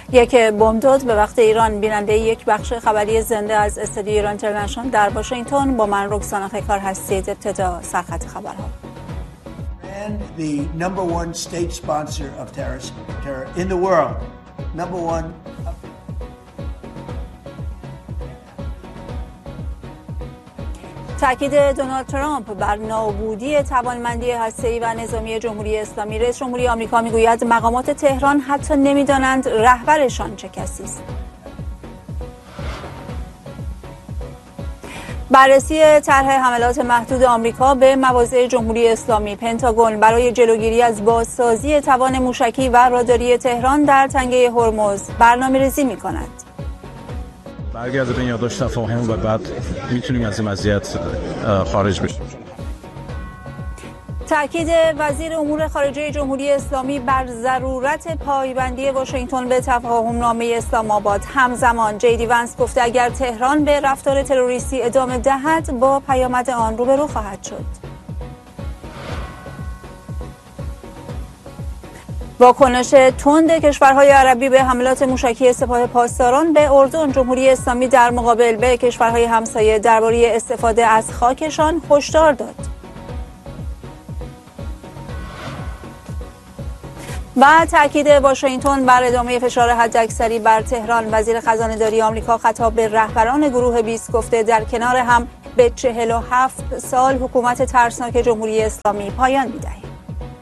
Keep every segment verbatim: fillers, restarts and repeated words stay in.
یک بمبداد به وقت ایران. بیننده یک بخش خبری زنده از استودیو ایران اینترنشنال در واشنگتن با من رکسانا خیکار هستید. ابتدا سرخط خبرها. The number one state sponsor of terror in the world. Number one. تاکید دونالد ترامپ بر نابودی توانمندی هسته‌ای و نظامی جمهوری اسلامی. رئیس جمهوری آمریکا میگوید مقامات تهران حتی نمیدانند رهبرشان چه کسی است. بررسی طرح حملات محدود آمریکا به مواضع جمهوری اسلامی. پنتاگون برای جلوگیری از بازسازی توان موشکی و راداری تهران در تنگه هرمز برنامه‌ریزی می‌کند. برگرده به این یادداشت تفاهم و بعد میتونیم از این وضعیت خارج بشیم. تأکید وزیر امور خارجه جمهوری اسلامی بر ضرورت پایبندی واشنگتن به تفاهمنامه اسلام آباد. همزمان جی دی ونس گفته اگر تهران به رفتار تروریستی ادامه دهد با پیامد آن روبرو خواهد شد. واکنش تند کشورهای عربی به حملات موشکی سپاه پاسداران به اردن. جمهوری اسلامی در مقابل به کشورهای همسایه درباره استفاده از خاکشان هشدار داد. و تأکید واشنگتن بر ادامه فشار حداکثری بر تهران. وزیر خزانه‌داری آمریکا خطاب به رهبران گروه بیست گفته در کنار هم به چهل و هفت سال حکومت ترسناک جمهوری اسلامی پایان می‌دهیم.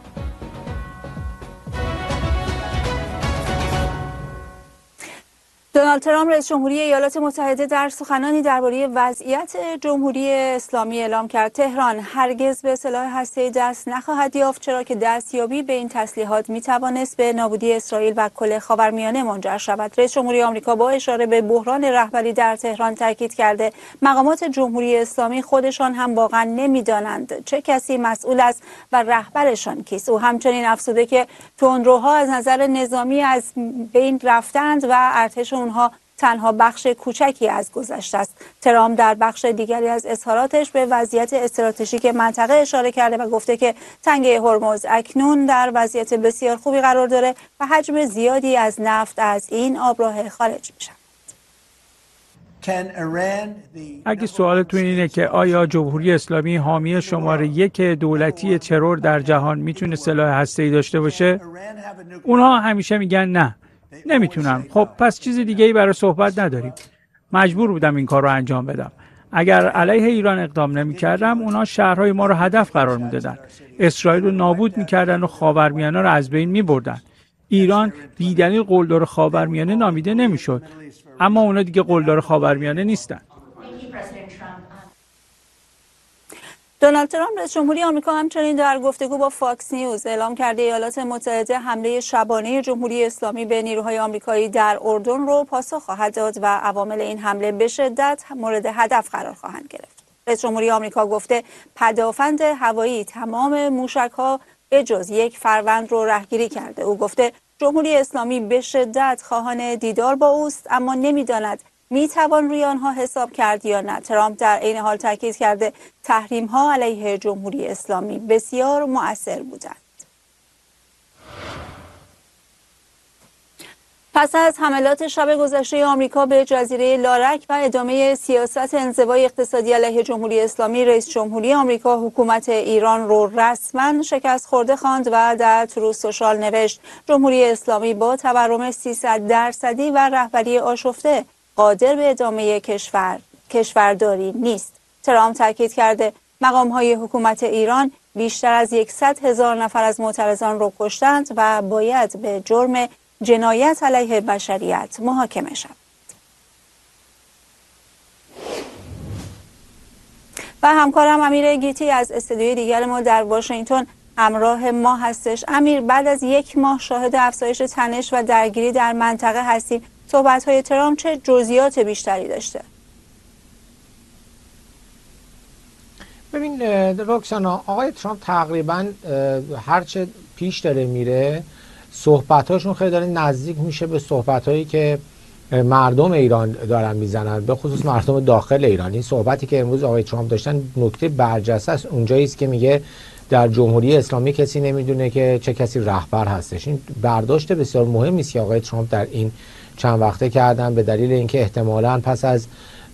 دونالد ترامپ رئیس جمهوری ایالات متحده در سخنانی درباره وضعیت جمهوری اسلامی اعلام کرد تهران هرگز به سلاح هسته‌ای دست نخواهد یافت، چرا که دستیابی به این تسلیحات میتوانست به نابودی اسرائیل و کل خاورمیانه منجر شود. رئیس جمهوری آمریکا با اشاره به بحران رهبری در تهران تاکید کرده مقامات جمهوری اسلامی خودشان هم واقعا نمیدانند چه کسی مسئول است و رهبرشان کیست. او همچنین افزوده که تندروها از نظر نظامی از بین رفتند و ارتش اونها تنها بخش کوچکی از گذشته است. ترامپ در بخش دیگری از اظهاراتش به وضعیت استراتژیک منطقه اشاره کرده و گفته که تنگه هرمز اکنون در وضعیت بسیار خوبی قرار داره و حجم زیادی از نفت از این آبراه خارج میشه. اگه سوالتون اینه که آیا جمهوری اسلامی حامی شماره یک دولتی ترور در جهان میتونه سلاح هسته‌ای داشته باشه؟ اونها همیشه میگن نه. نمیتونم. خب پس چیز دیگه ای برای صحبت نداریم. مجبور بودم این کار رو انجام بدم. اگر علیه ایران اقدام نمی‌کردم، اونا شهرهای ما رو هدف قرار میدادن. اسرائیل رو نابود می‌کردن و خاورمیانه رو از بین می‌بردن. ایران بی‌دلیل قلدر خاورمیانه نامیده نمی‌شد. اما اونا دیگه قلدر خاورمیانه نیستن. دونالد ترامپ رئیس جمهوری آمریکا همچنین در گفتگو با فاکس نیوز اعلام کرده ایالات متحده حمله شبانه جمهوری اسلامی به نیروهای آمریکایی در اردن رو پاسخ خواهد داد و عوامل این حمله به شدت مورد هدف قرار خواهند گرفت. رئیس جمهوری آمریکا گفته پدافند هوایی تمام موشک‌ها به جز یک فروند رو رهگیری کرده. او گفته جمهوری اسلامی به شدت خواهان دیدار با اوست اما نمی‌داند می توان روی آنها حساب کرد یا نه. ترامپ در عین حال تاکید کرده تحریم ها علیه جمهوری اسلامی بسیار مؤثر بودند. پس از حملات شب گذشته آمریکا به جزیره لارک و ادامه سیاست انزوای اقتصادی علیه جمهوری اسلامی، رئیس جمهوری آمریکا حکومت ایران رو رسما شکست خورده خواند و در تروث سوشال نوشت جمهوری اسلامی با تورم سیصد درصدی و رهبری آشفته قادر به ادامه کشور کشورداری نیست. ترامپ تاکید کرده مقام‌های حکومت ایران بیشتر از صد هزار نفر از معترضان را کشتند و باید به جرم جنایت علیه بشریت محاکمه شود. و همکارم امیر گیتی از استودیوی دیگر ما در واشنگتن همراه ما هستش. امیر، بعد از یک ماه شاهد افزایش تنش و درگیری در منطقه هستیم. صحبت‌های ترامپ چه جزئیات بیشتری داشته؟ ببین رکسانا، آقای ترامپ تقریبا هرچه پیش داره میره صحبت‌هاشون خیلی داره نزدیک میشه به صحبت‌هایی که مردم ایران دارن میزنن، به خصوص مردم داخل ایران. این صحبتی که امروز آقای ترامپ داشتن نکته برجسته است اونجایی است که میگه در جمهوری اسلامی کسی نمیدونه که چه کسی رهبر هستش. این برداشت بسیار مهمی است که آقای ترامپ در این چند وقته کردن به دلیل اینکه احتمالاً پس از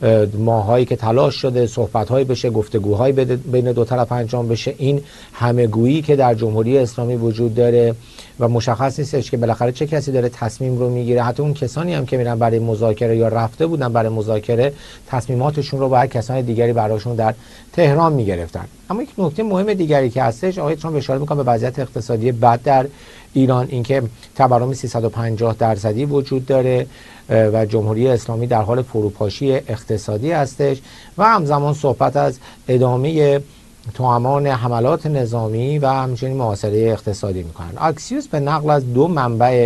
ماهایی که تلاش شده صحبت‌هایی بشه، گفتگوهایی بین دو طرف انجام بشه، این همه‌گویی که در جمهوری اسلامی وجود داره و مشخص نیستش که بالاخره چه کسی داره تصمیم رو میگیره. حتی اون کسانی هم که میرن برای مذاکره یا رفته بودن برای مذاکره، تصمیماتشون رو باید کسان دیگری براشون در تهران میگرفتن. اما یک نکته مهم دیگری که هستش، آقای ترامپ اشاره میکنه به وضعیت اقتصادی بد در ایران، اینکه تورم سیصد و پنجاه درصدی وجود داره و جمهوری اسلامی در حال فروپاشی اقتصادی هستش و همزمان صحبت از ادامه توأمان حملات نظامی و همچنین محاصره اقتصادی میکنن. اکسیوس به نقل از دو منبع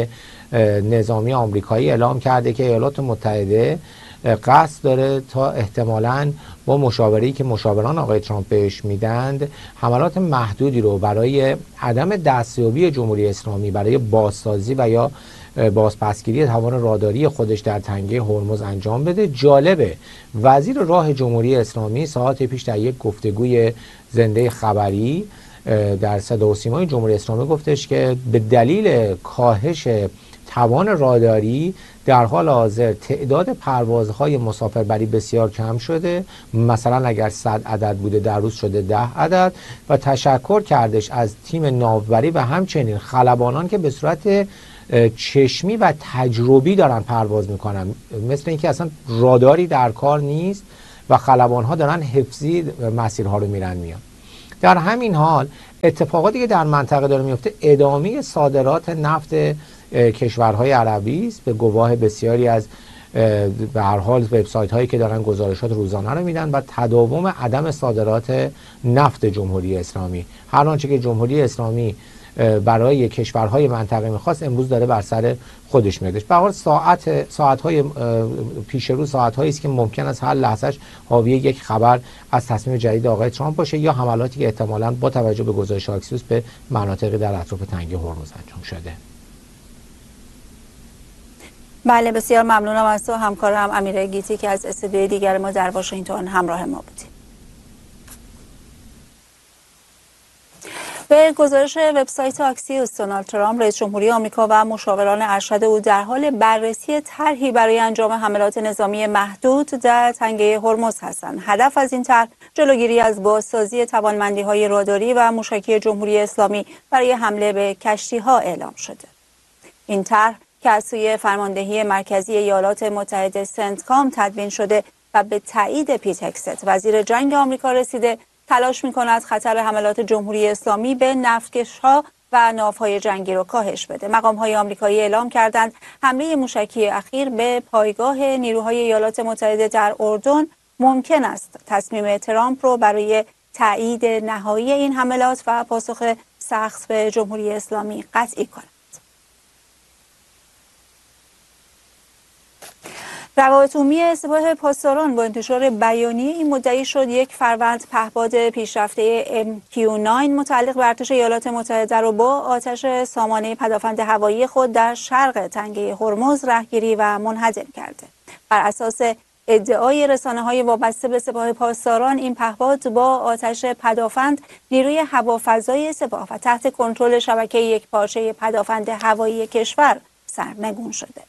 نظامی آمریکایی اعلام کرده که ایالات متحده قصد داره تا احتمالاً با مشاوره‌ای که مشاوران آقای ترامپ بهش میدند حملات محدودی رو برای عدم دستیابی جمهوری اسلامی برای بازسازی و یا بازپسگیری توان راداری خودش در تنگه هرمز انجام بده. جالبه وزیر راه جمهوری اسلامی ساعت پیش در یک گفتگوی زنده خبری در صدا و سیمای جمهوری اسلامی گفتش که به دلیل کاهش توان راداری در حال حاضر تعداد پروازهای مسافربری بسیار کم شده، مثلا اگر صد عدد بوده در روز شده ده عدد، و تشکر کردش از تیم ناوبری و همچنین خلبانان که به صورت چشمی و تجربی دارن پرواز میکنن، مثل اینکه اصلا راداری در کار نیست و خلبانها دارن حفظی مسیرها رو میرن میان. در همین حال اتفاقاتی که در منطقه داره میفته ادامه صادرات نفت کشورهای عربی است، به گواه بسیاری از به هر حال وبسایت هایی که دارن گزارشات روزانه رو میدن و تداوم عدم صادرات نفت جمهوری اسلامی. هر آنچه که جمهوری اسلامی برای کشورهای منطقه میخواست امروز داره بر سر خودش میادش. به هر حال ساعت ساعت‌های پیش رو ساعت‌هایی است که ممکن است هر لحظهش حاوی یک خبر از تصمیم جدید آقای ترامپ باشه یا حملاتی که احتمالاً با توجه به گزارش اکسیوس به مناطقی در اطراف تنگه هرمز انجام شده. بله، بسیار ممنونم از تو همکارم امیر گیتی که از استودیوی دیگر ما در واشنگتن همراه ما بودیم. به گزارش وبسایت اکسیوس، دونالد ترامپ رئیس جمهوری آمریکا و مشاوران ارشد او در حال بررسی طرحی برای انجام حملات نظامی محدود در تنگه هرمز هستند. هدف از این طرح جلوگیری از بازسازی توانمندی‌های راداری و موشکی جمهوری اسلامی برای حمله به کشتی‌ها اعلام شده. این طرح که از سوی فرماندهی مرکزی ایالات متحده سنتکام تدوین شده و به تایید پیت هگست وزیر جنگ آمریکا رسیده، تلاش می‌کند خطر حملات جمهوری اسلامی به نفتکش‌ها و ناوهای جنگی را کاهش بده. مقام‌های آمریکایی اعلام کردند حمله موشکی اخیر به پایگاه نیروهای ایالات متحده در اردن ممکن است تصمیم ترامپ رو برای تایید نهایی این حملات و پاسخ سخت به جمهوری اسلامی قطعی کند. روابط عمومی سپاه پاسداران با انتشار بیانیه این مدعی شد یک فروند پهپاد پیشرفته ام کیو نه متعلق به ارتش ایالات متحده را با آتش سامانه پدافند هوایی خود در شرق تنگه هرمز رهگیری و منهدم کرده. بر اساس ادعای رسانه‌های وابسته به سپاه پاسداران، این پهپاد با آتش پدافند نیروی هوافضای سپاه و تحت کنترل شبکه یکپارچه پدافند هوایی کشور سرنگون شده.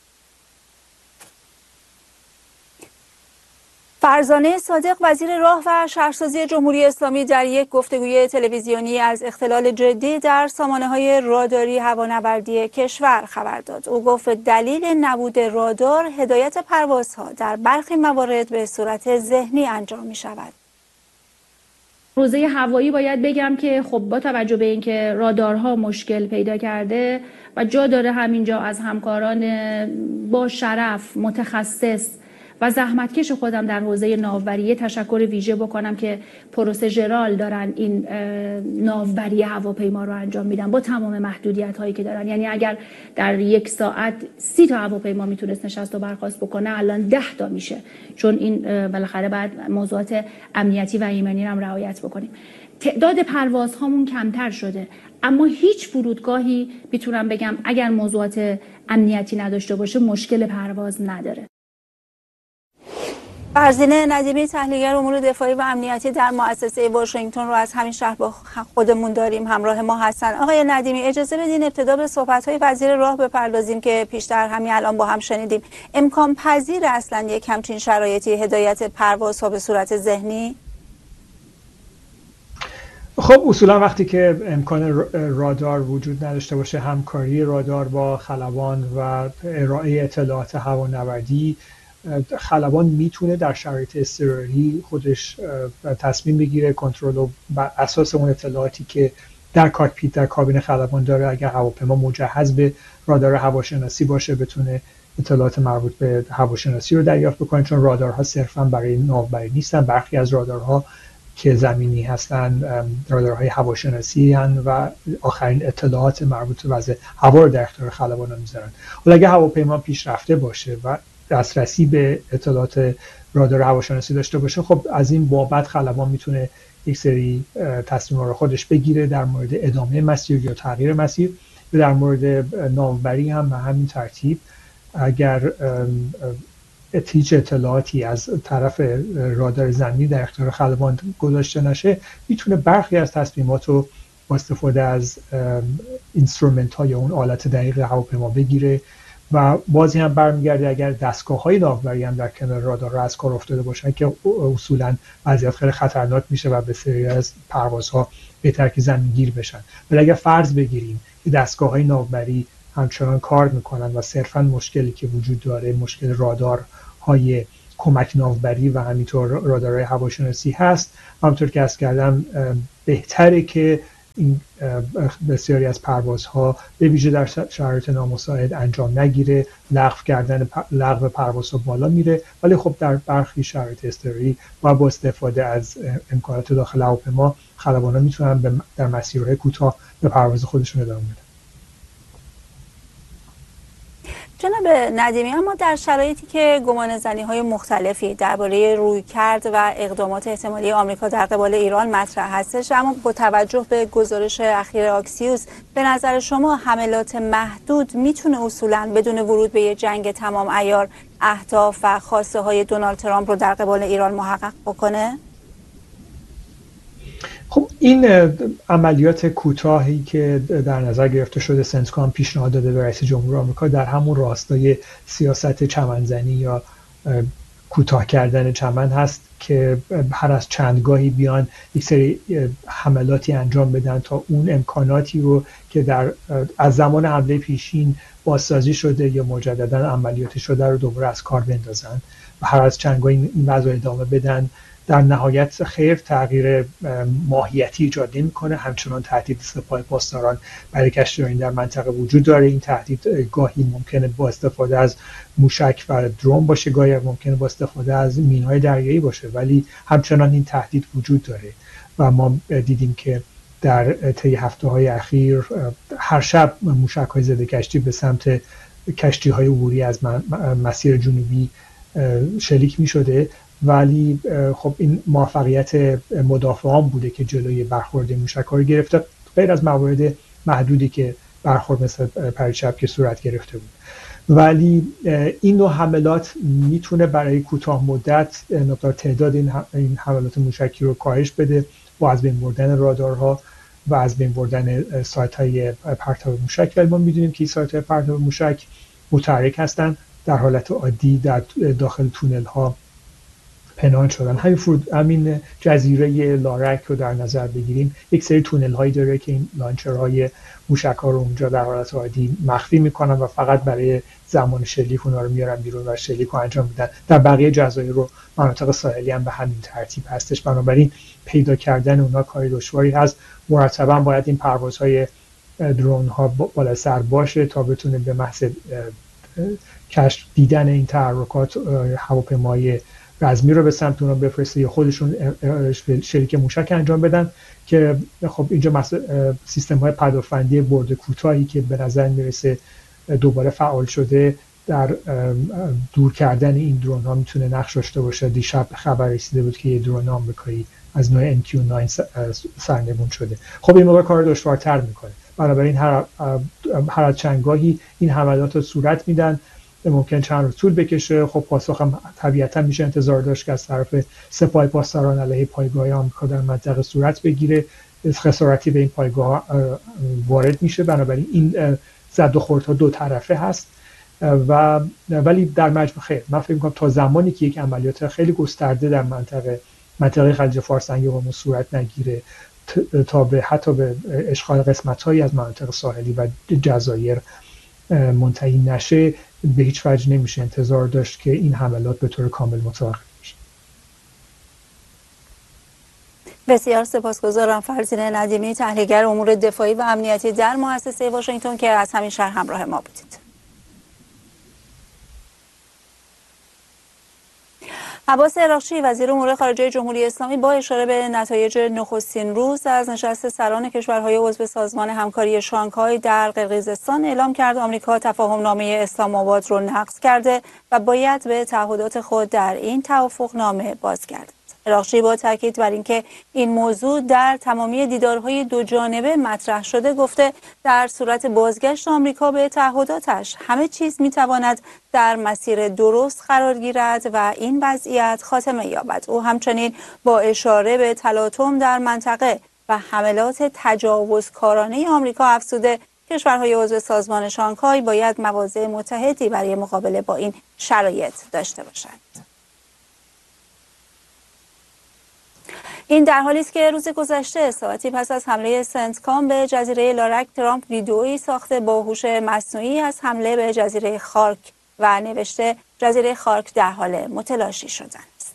فرزانه صادق وزیر راه و شهرسازی جمهوری اسلامی در یک گفتگوی تلویزیونی از اختلال جدی در سامانه‌های راداری هوانوردی کشور خبر داد. او گفت دلیل نبود رادار هدایت پروازها در برخی موارد به صورت ذهنی انجام می‌شود. حوزه هوایی باید بگم که خب با توجه به اینکه رادارها مشکل پیدا کرده و جا داره همینجا از همکاران با شرف متخصص و زحمتکش خودم در حوزه ناوبری تشکر ویژه بکنم که پروسژرال دارن این ناوبری هواپیما رو انجام میدن با تمام محدودیت هایی که دارن. یعنی اگر در یک ساعت سی تا هواپیما میتونست نشست و برخاست بکنه، الان ده تا میشه، چون این بالاخره بعد موضوعات امنیتی و ایمنی رو هم رعایت بکنیم. تعداد پروازهامون کمتر شده، اما هیچ فرودگاهی میتونم بگم اگر موضوعات امنیتی نداشته باشه مشکل پرواز نداره. فرزینه ندیمی، تحلیلگر امور دفاعی و امنیتی در مؤسسه واشنگتن رو از همین شهر با خودمون داریم، همراه ما هستن. آقای ندیمی، اجازه بدین ابتدا به صحبت‌های وزیر راه بپردازیم که پیشتر همین الان با هم شنیدیم. امکان پذیر اصلا یک همچین شرایطی هدایت پروازها به صورت ذهنی؟ خب اصولا وقتی که امکان رادار وجود نداشته باشه، همکاری رادار با خلبان و ارائه اطلاعات هوانوردی، خلبان میتونه در شرایط اضطراری خودش تصمیم بگیره، کنترل و بر اساس اون اطلاعاتی که در کاکپیت در کابین خلبان داره، اگر هواپیما مجهز به رادار هواشناسی باشه بتونه اطلاعات مربوط به هواشناسی رو دریافت بکنه، چون رادارها صرفا برای ناوبری نیستن. برخی از رادارها که زمینی هستن رادارهای هواشناسی هستند و آخرین اطلاعات مربوط به وضع هوا رو در اختیار خلبان میذارن. ولی اگه هواپیما پیشرفته باشه و دسترسی به اطلاعات رادار هواشناسی داشته باشه، خب از این بابت خلبان میتونه یک سری تصمیم‌ها رو خودش بگیره در مورد ادامه مسیر یا تغییر مسیر. در مورد ناوبری هم به همین ترتیب، اگر هیچ اطلاعاتی از طرف رادار زمینی در اختیار خلبان گذاشته نشه، میتونه برخی از تصمیمات رو با استفاده از اینسترومنت ها یا اون آلت دقیق هواپیما بگیره. و بازی هم برمیگرده اگر دستگاه های ناوبری هم در کنار رادار از کار افتاده باشن که اصولا وضعیت خیلی خطرناک میشه و به سری از پروازها بهتر که زمینگیر بشن. ولی اگر فرض بگیریم که دستگاه های ناوبری همچنان کار میکنن و صرفا مشکلی که وجود داره مشکل رادار های کمک ناوبری و همینطور رادارهای هواشناسی هست، همونطور که عرض کردم بهتره که این بسیاری از پروازها به ویژه در شرایط نامساعد انجام نگیره، لغو کردن لغو پروازها بالا میره. ولی خب در برخی شرایط اضطراری و با استفاده از امکانات داخل هواپیما خلبان‌ها میتونن در مسیرهای کوتاه به پرواز خودشون ادامه بدن. جناب ندیمی، اما در شرایطی که گمانه‌زنی‌های مختلفی درباره رویکرد و اقدامات احتمالی آمریکا در قبال ایران مطرح هستش، اما با توجه به گزارش اخیر آکسیوس، به نظر شما حملات محدود میتونه اصولاً بدون ورود به یه جنگ تمام عیار اهداف و خواسته های دونالد ترامپ رو در قبال ایران محقق بکنه؟ خب این عملیات کوتاهی که در نظر گرفته شده سنتکام پیشنهاد داده به رئیس جمهور آمریکا در همون راستای سیاست چمنزنی یا کوتاه کردن چمن هست که هر از چندگاهی بیان یک سری حملاتی انجام بدن تا اون امکاناتی رو که در از زمان حمله پیشین بازسازی شده یا مجددا عملیاتی شده رو دوباره از کار بندازن و هر از چندگاهی این وضع ادامه بدن. در نهایت خیر تغییر ماهیتی ایجاد نمی‌کنه، همچنان تهدید سپاه پاسداران برای کشتیرانی در منطقه وجود داره. این تهدید گاهی ممکنه با استفاده از موشک و درون باشه، گاهی ممکنه با استفاده از مین‌های دریایی باشه، ولی همچنان این تهدید وجود داره و ما دیدیم که در طی هفته‌های اخیر هر شب موشک‌های ضد کشتی به سمت کشتی‌های عبوری از مسیر جنوبی شلیک می‌شده. ولی خب این موفقیت مدافعان بوده که جلوی برخورد موشک‌ها رو گرفته، غیر از موارد محدودی که برخورد مثل پریشب که صورت گرفته بود. ولی این نوع حملات میتونه برای کوتاه مدت مقدار تعداد این حملات موشکی رو کاهش بده با از بین بردن رادارها و از بین بردن سایت‌های پرتاب موشک. ولی ما میدونیم که این سایت‌های پرتاب موشک متحرک هستن، در حالت عادی در داخل تونل‌ها پنهان شدن. همین فرود همین جزیره لارک رو در نظر بگیریم، یک سری تونل هایی داره که این لانچرهای موشک ها رو اونجا در حالت عادی مخفی میکنن و فقط برای زمان شلیک اونا رو میارن بیرون و شلیک رو انجام میدن. در بقیه جزایر رو مناطق ساحلی هم به همین ترتیب هستش، بنابراین پیدا کردن اونا کاری دشواری هست. مرتبا باید این پروازهای درون ها بالا سر باشه تا بتونه به محض کشف دیدن این تحرکات هواپیمای رزمی رو به سمت اونا بفرسته یا خودشون شلیک موشک انجام بدن که خب اینجا سیستم های پدافندی برد کوتاهی که به نظر میرسه دوباره فعال شده در دور کردن این درون ها میتونه نقش داشته باشه. دیشب خبر رسیده بود که یه درون آمریکایی از نوع ام کیو نه سرنگون شده. خب این موقع کار دشوارتر میکنه، بنابراین هر هر چندگاهی این حملات رو صورت میدن ممکن چند روز طول بکشه. خب پاسخ هم طبیعتا میشه انتظار داشت که از طرف سپاه پاسداران علیه پایگاه آمریکا در منطقه صورت بگیره، خسارتی به این پایگاه وارد میشه. بنابراین این زد و خوردها دو طرفه هست و ولی در مجموع خیر من فکر می‌کنم تا زمانی که یک عملیات خیلی گسترده در منطقه منطقه خلیج فارس انجام صورت نگیره تا به حتی به اشغال قسمت‌هایی از مناطق ساحلی و جزایر منتهی نشه، به هیچ وجه نمیشه انتظار داشت که این حملات به طور کامل متوقف بشه. بسیار سپاسگزارم. فرزین ندیمی، تحلیلگر امور دفاعی و امنیتی در مؤسسه واشنگتن که از همین شهر همراه ما بودید. عباس عراقچی وزیر امور خارجه جمهوری اسلامی با اشاره به نتایج نخستین روز از نشست سران کشورهای عضو سازمان همکاری شانگهای در قرقیزستان اعلام کرد آمریکا تفاهم‌نامه اسلام آباد را نقض کرده و باید به تعهدات خود در این توافقنامه بازگردد. عراقچی با تاکید بر اینکه این موضوع در تمامی دیدارهای دو جانبه مطرح شده گفته در صورت بازگشت آمریکا به تعهداتش همه چیز میتواند در مسیر درست قرار گیرد و این وضعیت خاتمه یابد. او همچنین با اشاره به تلاطم در منطقه و حملات تجاوزکارانه آمریکا افزوده کشورهای عضو سازمان شانگهای باید مواضع متحدی برای مقابله با این شرایط داشته باشند. این در حالی است که روز گذشته ساعتی پس از حمله سنتکام به جزیره لارک ترامپ ویدئویی ساخته با هوش مصنوعی از حمله به جزیره خارک و نوشته جزیره خارک در حال متلاشی شدن است.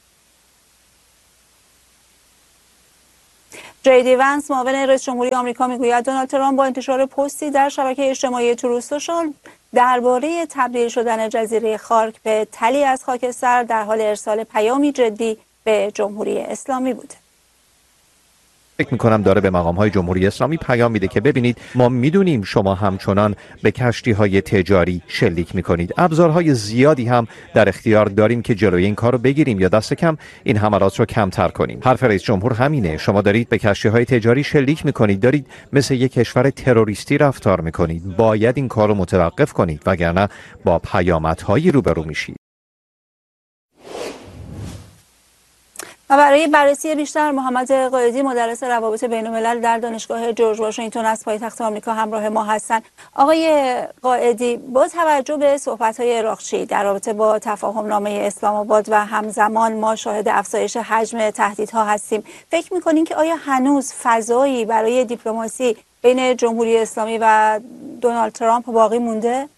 جی دی ونس معاون رئیس جمهوری آمریکا میگوید دونالد ترامپ با انتشار پستی در شبکه اجتماعی تروث سوشال درباره تبدیل شدن جزیره خارک به تلی از خاکستر در حال ارسال پیامی جدی به جمهوری اسلامی بوده. فکر میکنم داره به مقام‌های جمهوری اسلامی پیام میده که ببینید ما میدونیم شما همچنان به کشتی‌های تجاری شلیک میکنید. ابزارهای زیادی هم در اختیار داریم که جلوی این کار رو بگیریم یا دست کم این حملات رو کمتر کنیم. حرف رئیس جمهور همینه. شما دارید به کشتی‌های تجاری شلیک میکنید، دارید مثل یک کشور تروریستی رفتار میکنید. باید این کار رو متوقف کنید وگرنه با پیامدهایی روبرو میشید. و برای بررسی بیشتر محمد قائدی مدرس روابط بین‌الملل در دانشگاه جورج واشنگتن از پایتخت آمریکا همراه ما هستند. آقای قائدی، با توجه به صحبت‌های عراقچی در رابطه با تفاهم‌نامه اسلام آباد و همزمان ما شاهد افزایش حجم تهدیدها هستیم، فکر می‌کنین که آیا هنوز فضایی برای دیپلماسی بین جمهوری اسلامی و دونالد ترامپ باقی مونده؟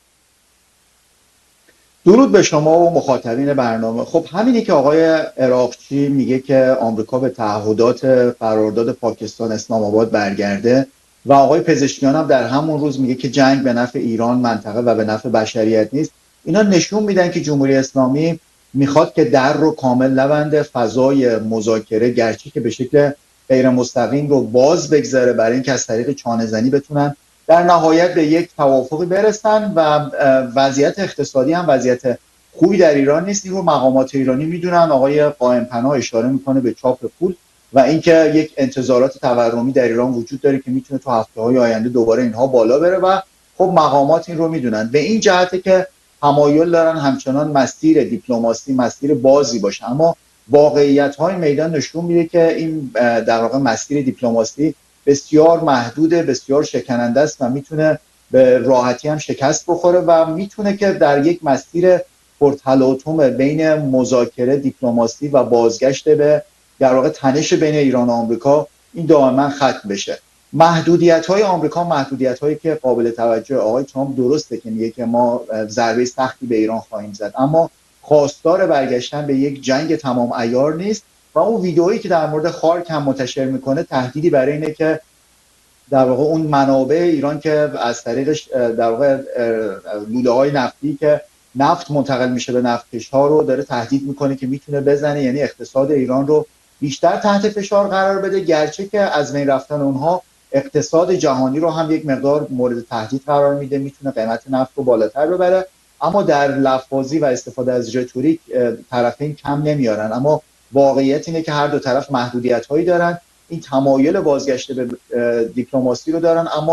درود به شما و مخاطبین برنامه. خب همینی که آقای عراقچی میگه که آمریکا به تعهدات قرارداد پاکستان اسلام آباد برگرده و آقای پزشکیان هم در همون روز میگه که جنگ به نفع ایران، منطقه و به نفع بشریت نیست. اینا نشون میدن که جمهوری اسلامی میخواد که در رو کامل نبنده، فضای مذاکره گرچه که به شکل غیر مستقیم رو باز بگذاره برای اینکه از طریق چانه زنی بتونن در نهایت به یک توافقی برسن و وضعیت اقتصادی هم وضعیت خوبی در ایران نیست. این رو مقامات ایرانی میدونن. آقای قائم پناه اشاره میکنه به چاپ پول و اینکه یک انتظارات تورمی در ایران وجود داره که میتونه تو هفته‌های آینده دوباره اینها بالا بره و خب مقامات این رو میدونن. به این جهته که تمایل دارن همچنان مسیر دیپلماسی مسیر بازی باشه، اما واقعیت‌های میدان نشون میده که این در واقع مسیر دیپلماسی بسیار محدوده، بسیار شکننده است و میتونه به راحتی هم شکست بخوره و میتونه که در یک مسیر پرتلاطم بین مذاکره، دیپلماسی و بازگشت به در واقع تنش بین ایران و آمریکا این دائما ختم بشه. محدودیت‌های آمریکا محدودیت‌هایی که قابل توجه. آقای ترامپ درسته که میگه که ما ضربه سختی به ایران خواهیم زد، اما خواستار برگشتن به یک جنگ تمام عیار نیست و اون ویدئویی که در مورد خارک هم منتشر میکنه تهدیدی برای اینه که در واقع اون منابع ایران که از طریق در واقع لوله‌های نفتی که نفت منتقل میشه به نفتکش‌ها رو داره تهدید میکنه که میتونه بزنه، یعنی اقتصاد ایران رو بیشتر تحت فشار قرار بده، گرچه که از بین رفتن اونها اقتصاد جهانی رو هم یک مقدار مورد تهدید قرار میده، میتونه قیمت نفت رو بالاتر ببره، اما در لفاظی و استفاده از رتوریک طرفین کم نمیارن. اما واقعیت اینه که هر دو طرف محدودیت‌هایی دارن، این تمایل بازگشت به دیپلماسی رو دارن، اما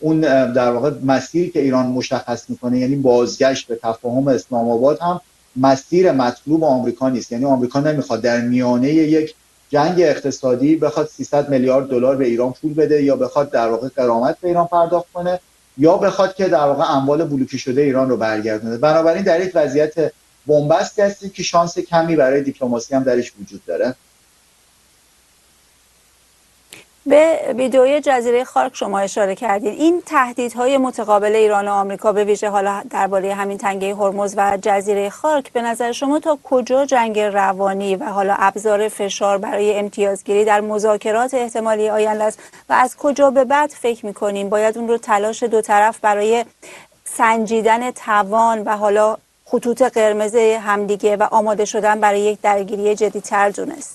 اون در واقع مسیری که ایران مشخص میکنه، یعنی بازگشت به تفاهم اسلام آباد، هم مسیر مطلوب آمریکا نیست. یعنی آمریکا نمیخواد در میانه یک جنگ اقتصادی بخواد سیصد میلیارد دلار به ایران پول بده، یا بخواد در واقع غرامت به ایران پرداخت کنه، یا بخواد که در واقع اموال بلوکه شده ایران رو برگردونه. بنابراین در یک وضعیت بنبست هستیم که شانس کمی برای دیپلماسی هم درش وجود داره. به ویدئوی جزیره خارک شما اشاره کردید. این تهدیدهای متقابل ایران و آمریکا، به ویژه حالا درباره همین تنگه هرمز و جزیره خارک، به نظر شما تا کجا جنگ روانی و حالا ابزار فشار برای امتیازگیری در مذاکرات احتمالی آینده است و از کجا به بعد فکر می‌کنیم باید اون رو تلاش دو طرف برای سنجیدن توان و حالا خطوط قرمز همدیگه و آماده شدن برای یک درگیری جدی‌تر دونست؟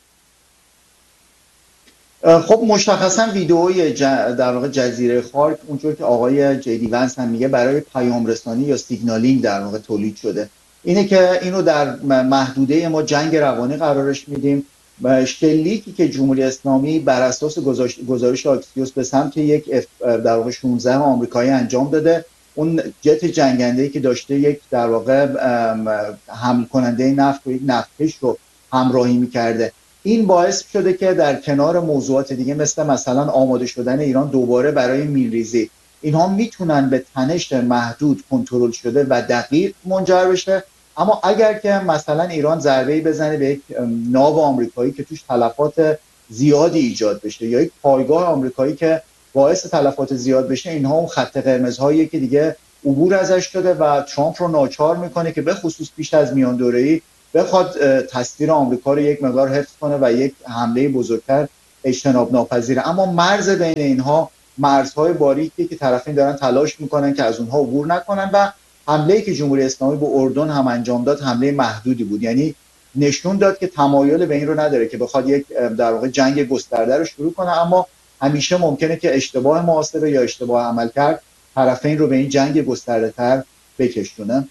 خب مشخصا ویدئوی ج... در واقع جزیره خارک، اونجور که آقای جیدی ونس هم میگه، برای پیام رسانی یا سیگنالینگ در واقع تولید شده. اینه که اینو در محدوده ما جنگ روانی قرارش میدیم. شلیکی که جمهوری اسلامی بر اساس گزارش آکسیوس به سمت یک در واقع شانزده آمریکایی انجام داده، اون جت جنگنده‌ای که داشته یک در واقع حمل کننده نفت و یک نفتکش رو همراهی میکرده، این باعث شده که در کنار موضوعات دیگه مثل مثلا آماده شدن ایران دوباره برای میلریزی، اینها میتونن به تنش محدود، کنترل شده و دقیق منجر بشه. اما اگر که مثلا ایران ضربه‌ای بزنه به یک ناو آمریکایی که توش تلفات زیادی ایجاد بشه، یا یک پایگاه آمریکایی که باعث تلفات زیاد بشه، اینها اون خط قرمزهایی که دیگه عبور ازش شده و ترامپ رو ناچار میکنه که به خصوص پیش از میان دوره‌ای بخواد تصویر آمریکا رو یک مقدار حفظ کنه و یک حمله بزرگتر اجتناب ناپذیره. اما مرز بین اینها مرزهای باریکی که طرفین دارن تلاش میکنن که از اونها عبور نکنن، و حمله‌ای که جمهوری اسلامی به اردن هم انجام داد حمله محدودی بود. یعنی نشون داد که تمایل به این رو نداره که بخواد یک در واقع جنگ گسترده رو شروع کنه، اما همیشه ممکنه که اشتباه محاسبه یا اشتباه عمل کرد طرفین رو به این جنگ گسترده‌تر بکشونه.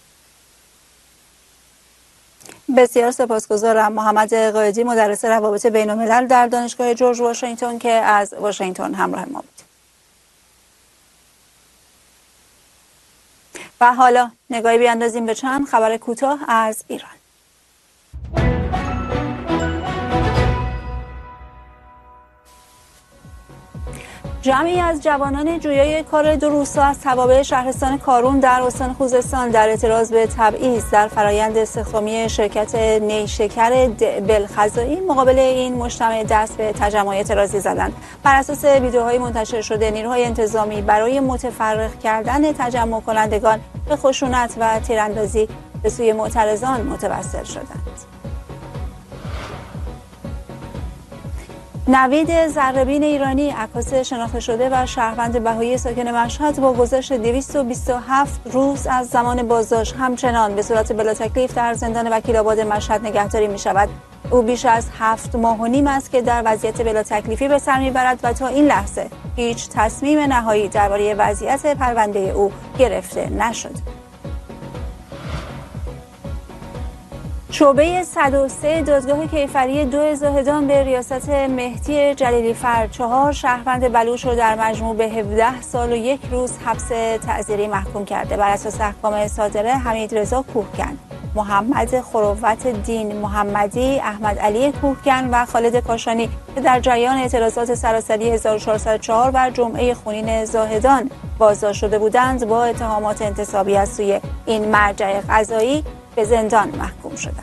بسیار سپاسگزارم. محمد قائدی، مدرس روابط بین الملل در دانشگاه جورج واشنگتن، که از واشنگتن همراه ما بود. و حالا نگاهی بیاندازیم به چند خبر کوتاه از ایران. جمعی از جوانان جویای کار دو روستا از توابع شهرستان کارون در استان خوزستان در اعتراض به تبعیض در فرایند استخدامی شرکت نیشکر بلخزایی مقابل این مجتمع دست به تجمع اعتراضی زدند. بر اساس ویدیوهای منتشر شده، نیروهای انتظامی برای متفرق کردن تجمع کنندگان به خشونت و تیراندازی به سوی معترضان متوسل شدند. نوید زربین ایرانی، عکاس شناخته شده و شهروند بهایی ساکن مشهد، با گذشت دویست و بیست و هفت روز از زمان بازداشت همچنان به صورت بلا تکلیف در زندان وکیل آباد مشهد نگهداری می شود. او بیش از هفت ماه و نیم است که در وضعیت بلا تکلیفی به سر می برد و تا این لحظه هیچ تصمیم نهایی درباره وضعیت پرونده او گرفته نشد. شعبه صد و سه دادگاه کیفری دو زاهدان به ریاست مهدی جلیلی فر چهار شهروند بلوچ رو در مجموع به هفده سال و یک روز حبس تعزیری محکوم کرده. بر اساس احکام صادره، حمید رضا کوهکن، محمد خروت دین محمدی، احمد علی کوهکن و خالد کاشانی که در جریان اعتراضات سراسری هزار و چهارصد و چهار و جمعه خونین زاهدان بازداشت شده بودند، با اتهامات انتصابی از سوی این مرجع قضایی به زندان محکوم شدند.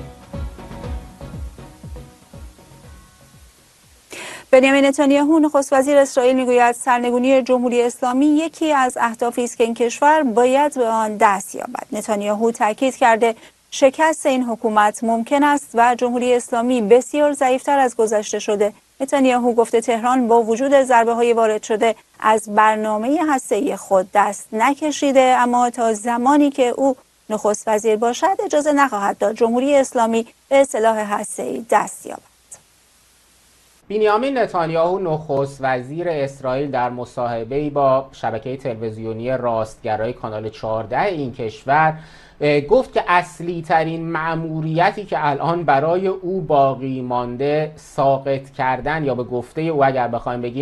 بنیامین نتانیاهو، نخست وزیر اسرائیل، میگوید سرنگونی جمهوری اسلامی یکی از اهدافی است که این کشور باید به آن دست یابد. نتانیاهو تاکید کرده شکست این حکومت ممکن است و جمهوری اسلامی بسیار ضعیفتر از گذشته شده. نتانیاهو گفته تهران با وجود ضربه‌های وارد شده از برنامه هسته‌ای خود دست نکشیده، اما تا زمانی که او نخست وزیر باشد اجازه نخواهد داد جمهوری اسلامی به سلاح هسته‌ای دست یابد. بنیامین نتانیاهو، نخست وزیر اسرائیل، در مصاحبه‌ای با شبکه تلویزیونی راستگرای کانال چهارده این کشور گفت که اصلی ترین مأموریتی که الان برای او باقی مانده ساقط کردن، یا به گفته او اگر بخوایم بگیم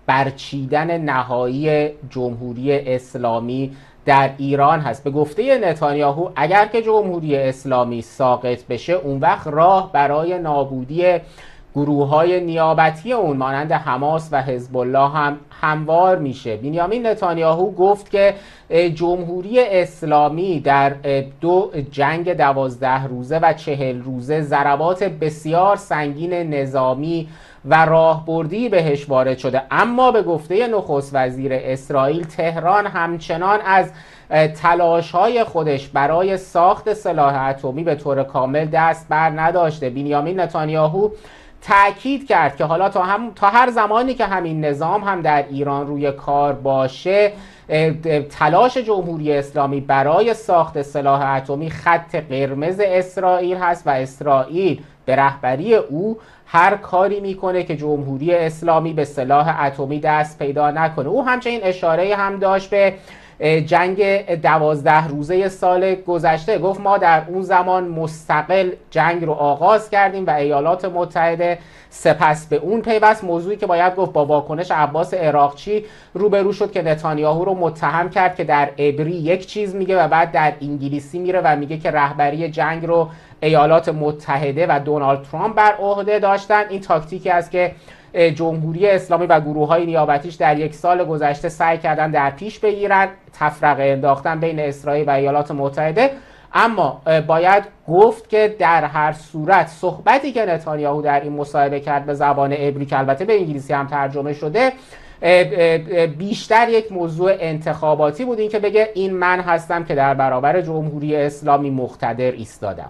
برچیدن نهایی جمهوری اسلامی در ایران هست. به گفته نتانیاهو اگر که جمهوری اسلامی ساقط بشه، اون وقت راه برای نابودی گروه‌های نیابتی اون مانند حماس و حزب الله هم هموار میشه. بنیامین نتانیاهو گفت که جمهوری اسلامی در دو جنگ دوازده روزه و چهل روزه ضربات بسیار سنگین نظامی و راهبردی بهش وارد شده، اما به گفته نخست وزیر اسرائیل تهران همچنان از تلاش‌های خودش برای ساخت سلاح اتمی به طور کامل دست بر نداشته. بنیامین نتانیاهو تأکید کرد که حالا تا, هم تا هر زمانی که همین نظام هم در ایران روی کار باشه، تلاش جمهوری اسلامی برای ساخت سلاح اتمی خط قرمز اسرائیل هست و اسرائیل به رهبری او هر کاری میکنه که جمهوری اسلامی به سلاح اتمی دست پیدا نکنه. او همچنین اشاره هم داشت به جنگ دوازده روزه سال گذشته. گفت ما در اون زمان مستقل جنگ رو آغاز کردیم و ایالات متحده سپس به اون پیوست، موضوعی که باید گفت با واکنش عباس عراقچی روبرو شد که نتانیاهو رو متهم کرد که در عبری یک چیز میگه و بعد در انگلیسی میره و میگه که رهبری جنگ رو ایالات متحده و دونالد ترامپ بر عهده داشتن. این تاکتیکی است که جمهوری اسلامی و گروه‌های نیابتیش در یک سال گذشته سعی کردن در پیش بگیرن، تفرقه انداختن بین اسرائیل و ایالات متحده. اما باید گفت که در هر صورت صحبتی که نتانیاهو در این مصاحبه کرد به زبان عبری که البته به انگلیسی هم ترجمه شده، بیشتر یک موضوع انتخاباتی بود، این که بگه این من هستم که در برابر جمهوری اسلامی مقتدر ایستادم.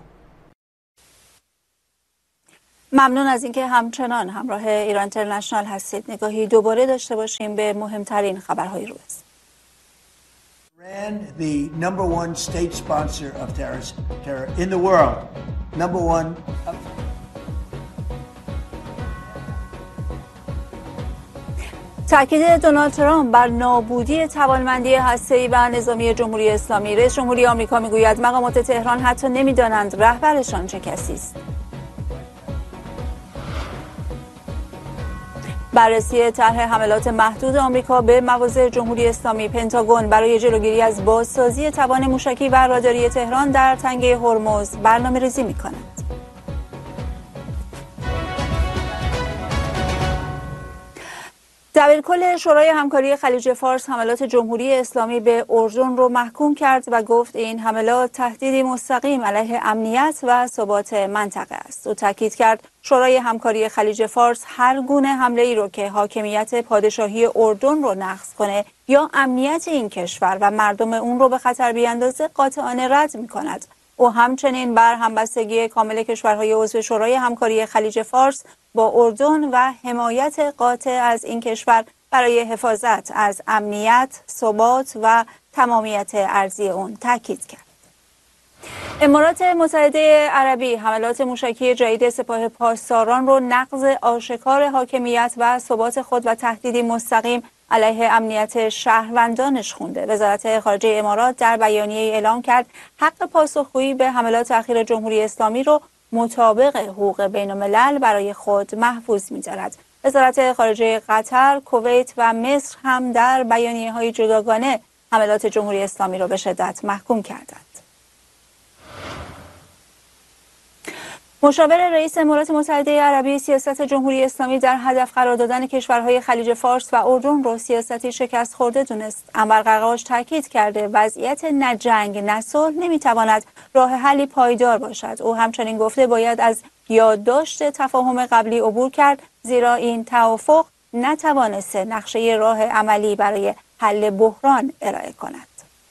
ممنون از اینکه همچنان همراه ایران اینترنشنال هستید. نگاهی دوباره داشته باشیم به مهمترین خبرهای روز. Iran, the number one state sponsor of terror in the world, number one. تاکید دونالد ترامپ بر نابودی توانمندی هسته‌ای و نظامی جمهوری اسلامی. رئیس جمهوری آمریکا میگوید مقامات تهران حتی نمیدانند رهبرشان چه کسی است. بررسی طرح حملات محدود آمریکا به مواضع جمهوری اسلامی. پنتاگون برای جلوگیری از بازسازی توان موشکی و راداری تهران در تنگه هرمز برنامه‌ریزی می‌کند. دبیرکل شورای همکاری خلیج فارس حملات جمهوری اسلامی به اردن رو محکوم کرد و گفت این حملات تهدیدی مستقیم علیه امنیت و ثبات منطقه است. او تاکید کرد شورای همکاری خلیج فارس هر گونه حمله ای رو که حاکمیت پادشاهی اردن رو نقض کنه یا امنیت این کشور و مردم اون رو به خطر بیاندازه قاطعانه رد می‌کند. او همچنین بر همبستگی کامل کشورهای عضو شورای همکاری خلیج فارس با اردن و حمایت قاطع از این کشور برای حفاظت از امنیت، ثبات و تمامیت ارضی اون تاکید کرد. امارات متحده عربی حملات موشکی جدید سپاه پاسداران رو نقض آشکار حاکمیت و ثبات خود و تهدیدی مستقیم علیه امنیت شهروندانش خونده. وزارت خارجه امارات در بیانیه اعلام کرد حق پاسخگویی به حملات اخیر جمهوری اسلامی رو مطابق حقوق بین الملل برای خود محفوظ می‌دارد. وزارت خارجه قطر، کویت و مصر هم در بیانیه‌های جداگانه حملات جمهوری اسلامی را به شدت محکوم کردند. مشاور رئیس امارات متحده عربی سیاست جمهوری اسلامی در هدف قرار دادن کشورهای خلیج فارس و اردن را سیاستی شکست خورده دونست. انور قرقاش تاکید کرده وضعیت نه جنگ نه صلح نمیتواند راه حلی پایدار باشد. او همچنین گفته باید از یادداشت تفاهم قبلی عبور کرد، زیرا این توافق نتوانسته نقشه راه عملی برای حل بحران ارائه کند.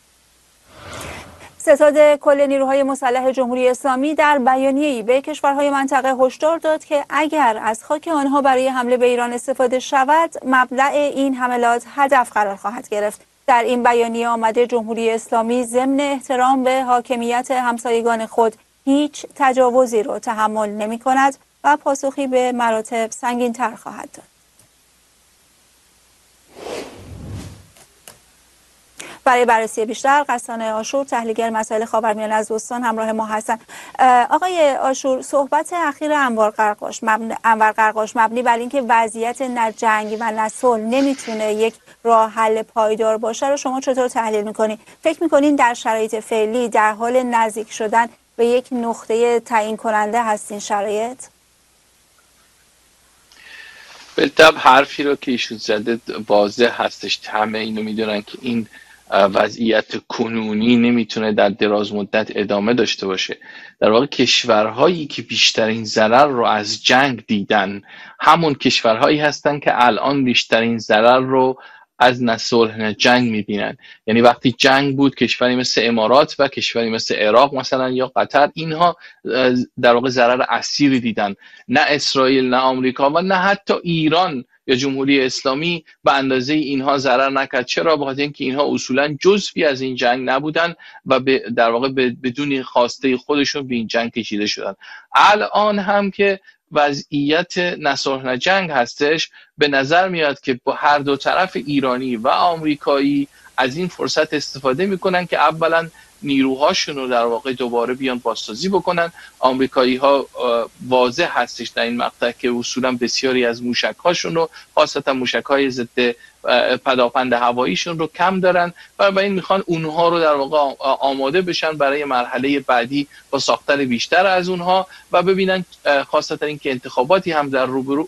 ستاد کل نیروهای مسلح جمهوری اسلامی در بیانیه‌ای به کشورهای منطقه هشدار داد که اگر از خاک آنها برای حمله به ایران استفاده شود، مبدأ این حملات هدف قرار خواهد گرفت. در این بیانیه آمده جمهوری اسلامی ضمن احترام به حاکمیت همسایگان خود هیچ تجاوزی را تحمل نمی‌کند و پاسخی به مراتب سنگین‌تر خواهد داد. برای بررسی بیشتر قسان آشور تحلیلگر مسائل خاورمیانه از استان همراه ما هستند. آقای آشور، صحبت اخیر انور قرقاش مبنی انور قرقاش مبنی بر اینکه وضعیت نه جنگ و نه صلح نمیتونه یک راه حل پایدار باشه رو شما چطور تحلیل میکنید؟ فکر میکنین در شرایط فعلی در حال نزدیک شدن به یک نقطه تعیین کننده هستین شرایط؟ بالطبع حرفی رو که ایشون زده واضح هستش. همه اینو میدونن که این وضعیت کنونی نمیتونه در دراز مدت ادامه داشته باشه. در واقع کشورهایی که بیشترین ضرر رو از جنگ دیدن همون کشورهایی هستن که الان بیشترین ضرر رو از نه صلح نه جنگ میبینن. یعنی وقتی جنگ بود کشوری مثل امارات و کشوری مثل عراق مثلا یا قطر، اینها در واقع ضرر اصیلی دیدن. نه اسرائیل نه آمریکا و نه حتی ایران یا جمهوری اسلامی به اندازه اینها ضرر نکرد. چرا؟ بخاطر اینکه اینها اصولا جزئی از این جنگ نبودن و در واقع بدون خواسته خودشون به این جنگ کشیده شدن. الان هم که وضعیت نه صلح نه جنگ هستش، به نظر میاد که با هر دو طرف ایرانی و آمریکایی از این فرصت استفاده میکنن که اولا نیروهاشون رو در واقع دوباره بیان بازسازی بکنن. آمریکایی ها واضح هستش در این مقطع که اصولا بسیاری از موشک هاشون رو، خاصتا موشک های ضد پداپند هواییشون رو کم دارن و با این میخوان اونها رو در واقع آماده بشن برای مرحله بعدی با ساختن بیشتر از اونها و ببینن خاصتا اینکه انتخاباتی هم در روبرو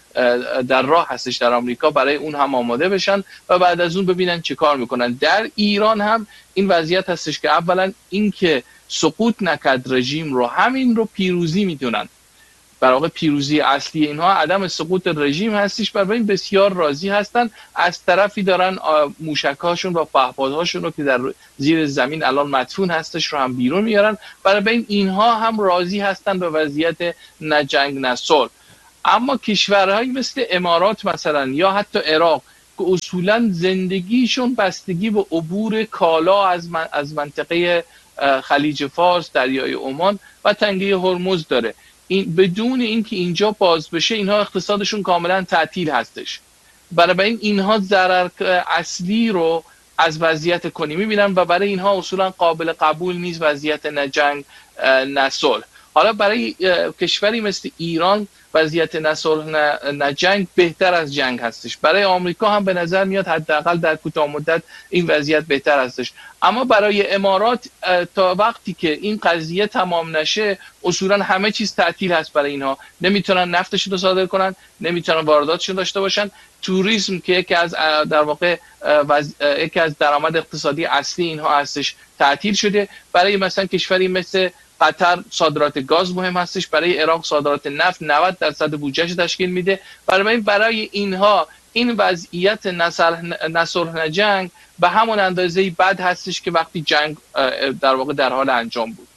در راه هستش در آمریکا، برای اون هم آماده بشن و بعد از اون ببینن چه کار میکنن. در ایران هم این وضعیت هستش که اولا اینکه سقوط نکرد رژیم رو، همین رو پیروزی میدونن. در واقع پیروزی اصلی اینها عدم سقوط رژیم هستش، برای این بسیار راضی هستن. از طرفی دارن موشک‌هاشون و پهپادهاشون رو که در زیر زمین الان مدفون هستش رو هم بیرون میارن، برای این اینها هم راضی هستن به وضعیت نه جنگ نه صلح. اما کشورهایی مثل امارات مثلا یا حتی عراق که اصولا زندگیشون بستگی به عبور کالا از من از منطقه خلیج فارس، دریای عمان و تنگه هرمز داره، این بدون اینکه اینجا باز بشه اینها اقتصادشون کاملا تعطیل هستش. برای این اینها ضرر اصلی رو از وضعیت کنی میبینن و برای اینها اصولا قابل قبول نیست وضعیت نه جنگ نه صلح. حالا برای کشوری مثل ایران وضعیت نه صلح نه جنگ بهتر از جنگ هستش. برای آمریکا هم به نظر میاد حداقل در کوتاه مدت این وضعیت بهتر هستش. اما برای امارات تا وقتی که این قضیه تمام نشه اصولا همه چیز تعطیل هست برای اینها. نمیتونن نفتشون رو صادر کنن، نمیتونن وارداتشون داشته باشن. توریسم که یکی از در واقع یکی از درآمد اقتصادی اصلی اینها هستش تعطیل شده. برای مثلا کشوری مثل قطر صادرات گاز مهم هستش، برای عراق صادرات نفت نود درصد بودجهش تشکیل میده. برای برای اینها این وضعیت نه صلح نه جنگ به همون اندازه بد هستش که وقتی جنگ در واقع در حال انجام بود.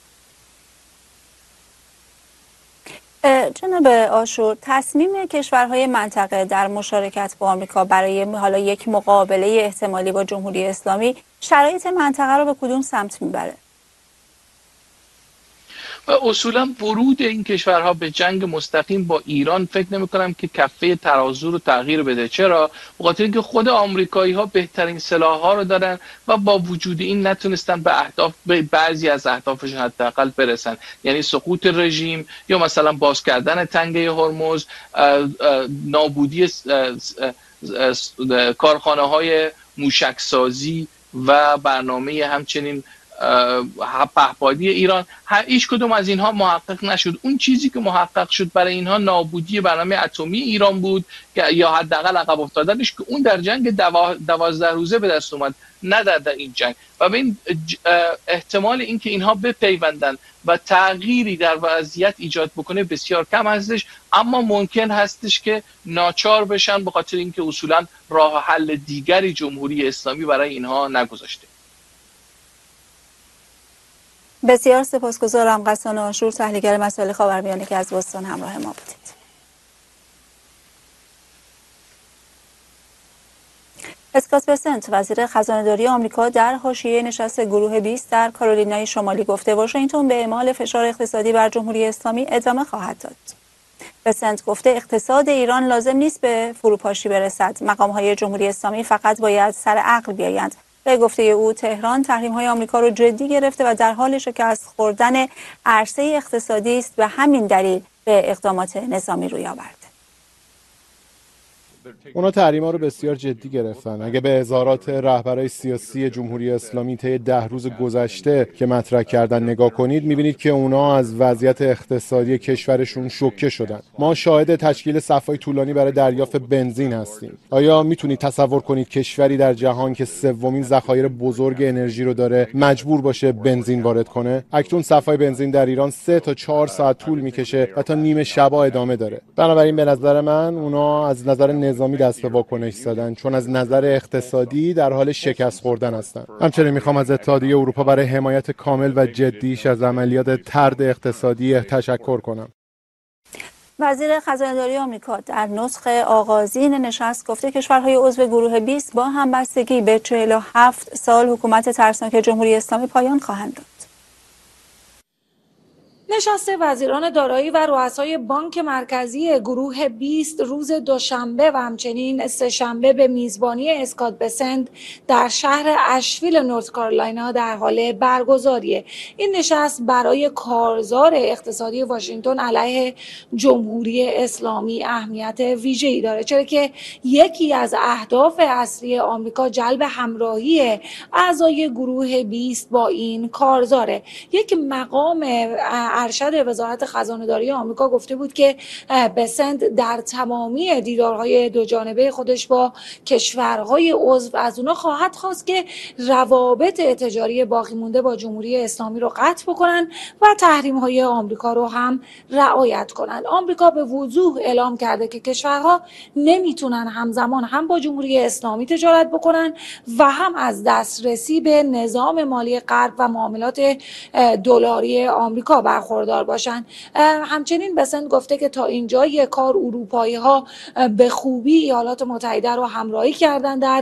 جناب آشور، تصمیم کشورهای منطقه در مشارکت با آمریکا برای حالا یک مقابله احتمالی با جمهوری اسلامی شرایط منطقه رو به کدوم سمت میبره؟ و اصولا ورود این کشورها به جنگ مستقیم با ایران فکر نمی کنم که کفه ترازو رو تغییر بده. چرا؟ بخاطر اینکه خود آمریکایی ها بهترین سلاح ها رو دارن و با وجود این نتونستن به اهداف به بعضی از اهدافشون حداقل برسن، یعنی سقوط رژیم یا مثلا باز کردن تنگه هرمز، نابودی کارخانه های موشک سازی و برنامه همچنین پهپادی ایران. هیچ کدوم از اینها محقق نشد. اون چیزی که محقق شد برای اینها نابودی برنامه اتمی ایران بود که یا حداقل عقب افتادنش، که اون در جنگ دوازده روزه به دست اومد، نه در, در این جنگ. و به این احتمال اینکه اینها بپیوندن و تغییری در وضعیت ایجاد بکنه بسیار کم هستش، اما ممکن هستش که ناچار بشن به خاطر اینکه اصولا راه حل دیگری جمهوری اسلامی برای اینها نگذاشته. بسیار سپاسگزارم. قسان آشور، تحلیلگر مسائل خاورمیانه که از بوستون همراه ما بودید. اسکات بسنت، وزیر خزانه‌داری آمریکا، در حاشیه نشست گروه بیست در کارولینای شمالی گفته واشنگتن به اعمال فشار اقتصادی بر جمهوری اسلامی ادامه خواهد داد. بسنت گفته اقتصاد ایران لازم نیست به فروپاشی برسد. مقام‌های جمهوری اسلامی فقط باید سر عقل بیایند به گفته او تهران تحریم‌های آمریکا رو جدی گرفته و در حال شکست خوردن عرصه اقتصادی است و همین دلیل به اقدامات نظامی روی آورده. اونا تحریما رو بسیار جدی گرفتن. اگه به اظهارات رهبرای سیاسی جمهوری اسلامی طی ده روز گذشته که مطرح کردن نگاه کنید، میبینید که اونا از وضعیت اقتصادی کشورشون شوکه شدن. ما شاهد تشکیل صف‌های طولانی برای دریافت بنزین هستیم. آیا میتونید تصور کنید کشوری در جهان که سومین ذخایر بزرگ انرژی رو داره مجبور باشه بنزین وارد کنه؟ اکنون صف‌های بنزین در ایران سه تا چهار ساعت طول میکشه و تا نیمه شبا ادامه داره. بنابراین به نظر من اونا از نظر نظامی دست به واکنش زدن، چون از نظر اقتصادی در حال شکست خوردن هستند. همچنین میخوام از اتحادیه اروپا برای حمایت کامل و جدیش از عملیات طرد اقتصادی تشکر کنم. وزیر خزانه‌داری آمریکا در نطق آغازین نشست گفته کشورهای عضو گروه بیست با همبستگی به چهل و هفت سال حکومت ترسناک جمهوری اسلامی پایان خواهند داد. نشست وزیران دارایی و رؤسای بانک مرکزی گروه بیست روز دوشنبه و همچنین سه‌شنبه به میزبانی اسکات بسنت در شهر اشویل نورت کارولاینا در حال برگزاریه. این نشست برای کارزار اقتصادی واشنگتن علیه جمهوری اسلامی اهمیت ویژه‌ای داره، چرا که یکی از اهداف اصلی آمریکا جلب همراهی اعضای گروه بیست با این کارزاره. یک مقام ارشد وزارت خزانه‌داری آمریکا گفته بود که بسنت در تمامی دیدارهای دو جانبه خودش با کشورهای عضو از اونا خواهد خواست که روابط تجاری باقی مونده با جمهوری اسلامی رو قطع بکنن و تحریم‌های آمریکا رو هم رعایت کنن. آمریکا به وضوح اعلام کرده که کشورها نمیتونن همزمان هم با جمهوری اسلامی تجارت بکنن و هم از دسترسی به نظام مالی غرب و معاملات دلاری آمریکا برخوردار باشن. همچنین بسنت گفته که تا اینجای کار اروپایی ها به خوبی ایالات متحده رو همراهی کردن در